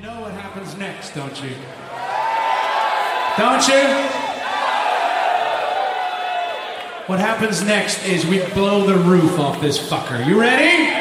know what happens next, don't you? Don't you? What happens next is we blow the roof off this fucker. You ready?